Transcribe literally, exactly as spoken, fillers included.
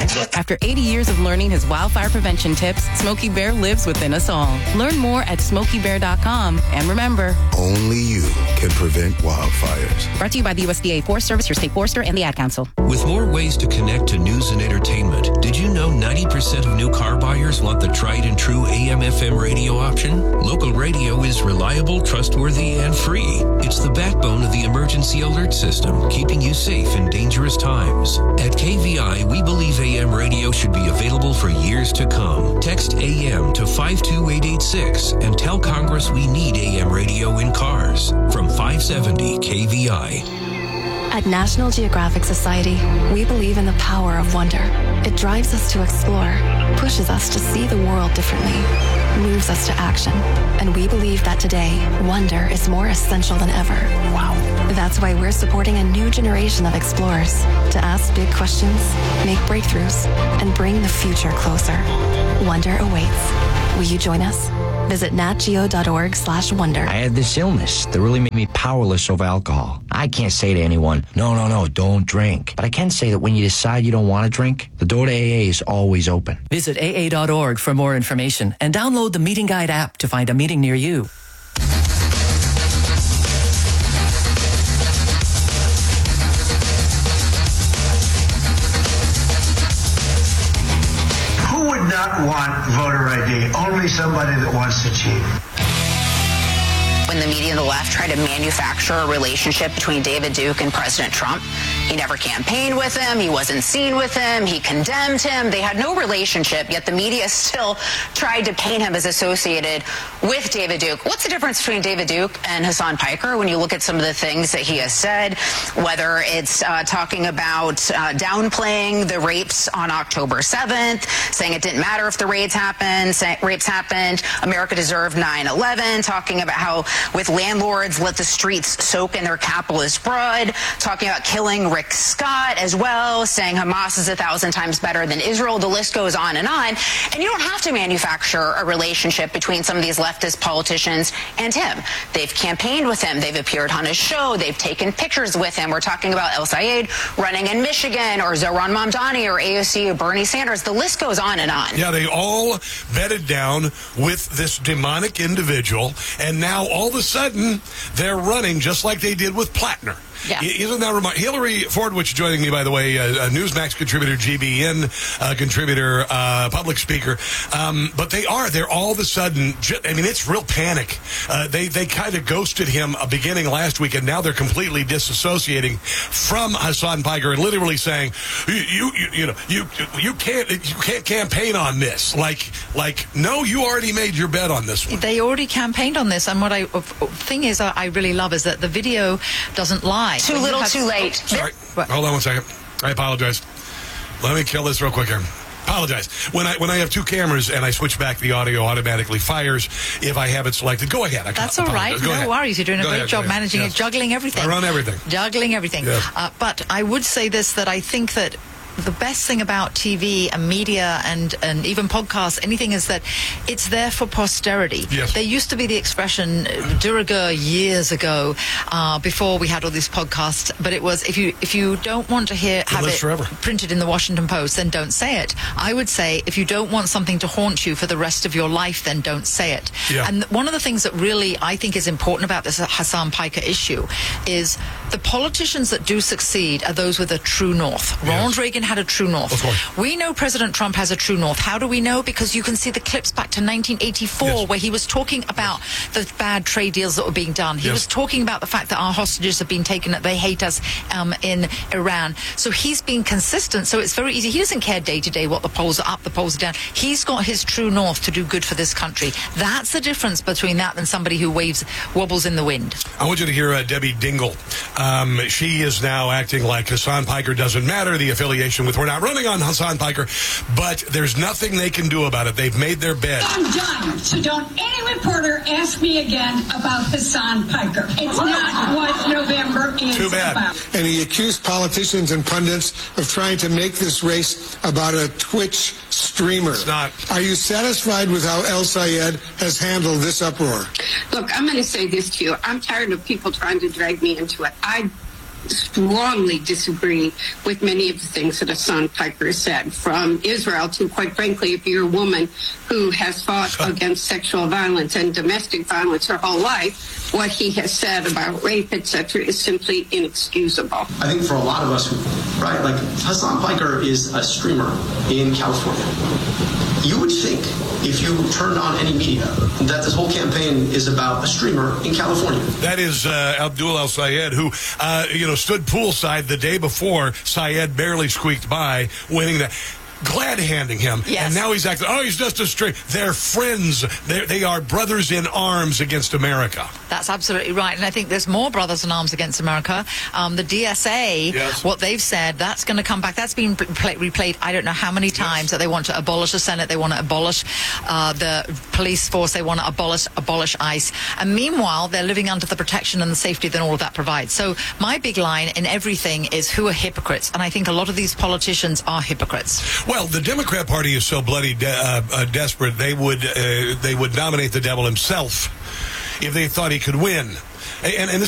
After eighty years of learning his wildfire prevention tips, Smokey Bear lives within us all. Learn more at smokey bear dot com. And remember, only you can prevent wildfires. Brought to you by the U S D A Forest Service, your state forester, and the Ad Council. With more ways to connect to news and entertainment, did you know ninety percent of new car buyers want the tried and true A M F M radio option? Local radio is reliable, trustworthy, and free. It's the backbone of the emergency alert system, keeping you safe in dangerous times. At K V I, we believe A M radio should be available for years to come. Text A M to five two eight eight six and tell Congress we need A M radio in cars. From five seventy K V I. At National Geographic Society, we believe in the power of wonder. It drives us to explore, pushes us to see the world differently, moves us to action. And we believe that today, wonder is more essential than ever. Wow. That's why we're supporting a new generation of explorers to ask big questions, make breakthroughs, and bring the future closer. Wonder awaits. Will you join us? Visit natgeo.org slash wonder. I had this illness that really made me powerless over alcohol. I can't say to anyone, no, no, no, don't drink. But I can say that when you decide you don't want to drink, the door to A A is always open. Visit A A dot org for more information and download the Meeting Guide app to find a meeting near you. Not want voter I D, only somebody that wants to cheat. When the media and the left try to manufacture a relationship between David Duke and President Trump, he never campaigned with him, he wasn't seen with him, he condemned him, they had no relationship, yet the media still tried to paint him as associated with David Duke. What's the difference between David Duke and Hasan Piker when you look at some of the things that he has said, whether it's uh, talking about uh, downplaying the rapes on October seventh, saying it didn't matter if the raids happened, saying rapes happened, America deserved nine eleven, talking about how with landlords let the streets soak in their capitalist blood, talking about killing Rick Scott as well, saying Hamas is a thousand times better than Israel. The list goes on and on. And you don't have to manufacture a relationship between some of these leftist politicians and him. They've campaigned with him. They've appeared on his show. They've taken pictures with him. We're talking about El Sayed running in Michigan, or Zohran Mamdani, or A O C, or Bernie Sanders. The list goes on and on. Yeah, they all bedded down with this demonic individual, and now all of a sudden they're running just like they did with Plattner. Yeah. Isn't that remarkable? Hillary Ford, which joining me, by the way, uh, a Newsmax contributor, G B N uh, contributor, uh, public speaker. Um, but they are. They're all of a sudden, ju- I mean, it's real panic. Uh, they they kind of ghosted him a beginning last week, and now they're completely disassociating from Hasan Piker and literally saying, you you, you, you know, you you can't you can't campaign on this. Like, like, no, you already made your bet on this one. They already campaigned on this, and what I thing is, I really love is that the video doesn't lie. Too when little, too late. Oh, sorry. What? Hold on one second. I apologize. Let me kill this real quick here. Apologize. When I when I have two cameras and I switch back, the audio automatically fires if I have it selected. Go ahead. I That's all right. No ahead. worries. You're doing a Go great ahead, job managing yes. it, juggling everything. I run everything. Juggling everything. Yes. Uh, but I would say this, that I think that the best thing about T V and media and, and even podcasts, anything, is that it's there for posterity. Yes. There used to be the expression de rigueur years ago, uh, before we had all these podcasts, but it was, if you if you don't want to hear have it forever. printed in the Washington Post, then don't say it. I would say, if you don't want something to haunt you for the rest of your life, then don't say it. Yeah. And one of the things that really I think is important about this Hasan Piker issue is the politicians that do succeed are those with a true north. Yes. Ronald Reagan had a true north. Of course. We know President Trump has a true north. How do we know? Because you can see the clips back to nineteen eighty-four, yes. where he was talking about the bad trade deals that were being done. He yes. was talking about the fact that our hostages have been taken, that they hate us um, in Iran. So he's being consistent. So it's very easy. He doesn't care day to day what the polls are up, the polls are down. He's got his true north to do good for this country. That's the difference between that and somebody who waves, wobbles in the wind. I want you to hear uh, Debbie Dingell. Um, she is now acting like Hasan Piker doesn't matter, the affiliation with, we're not running on Hasan Piker, but there's nothing they can do about it. They've made their bed. I'm done. So don't any reporter ask me again about Hasan Piker. It's not what November is Too bad. about. And he accused politicians and pundits of trying to make this race about a Twitch streamer. It's not. Are you satisfied with how El Sayed has handled this uproar? Look, I'm going to say this to you. I'm tired of people trying to drag me into it. I strongly disagree with many of the things that Hassan Piker said, from Israel to, quite frankly, if you're a woman who has fought against sexual violence and domestic violence her whole life, what he has said about rape, et cetera, is simply inexcusable. I think for a lot of us, who, right, like Hassan Piker is a streamer in California. You would think, if you turned on any media, that this whole campaign is about a streamer in California. That is uh, Abdul El-Sayed, who, uh, you know, stood poolside the day before Sayed barely squeaked by, winning that. Glad handing him. Yes. And now he's acting, oh, he's just a string. They're friends. They're, they are brothers in arms against America. That's absolutely right. And I think there's more brothers in arms against America. Um, the D S A, yes. what they've said, that's going to come back. That's been replay, replayed I don't know how many times, yes. that they want to abolish the Senate. They want to abolish uh, the police force. They want to abolish, abolish ICE. And meanwhile, they're living under the protection and the safety that all of that provides. So my big line in everything is who are hypocrites. And I think a lot of these politicians are hypocrites. Well, the Democrat Party is so bloody de- uh, uh, desperate, they would uh, they would nominate the devil himself if they thought he could win. And, and this